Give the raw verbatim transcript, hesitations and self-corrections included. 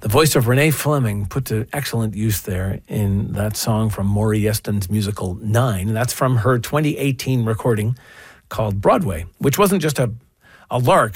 The voice of Renee Fleming put to excellent use there in that song from Maury Yeston's musical Nine. That's from her twenty eighteen recording called Broadway, which wasn't just a, a lark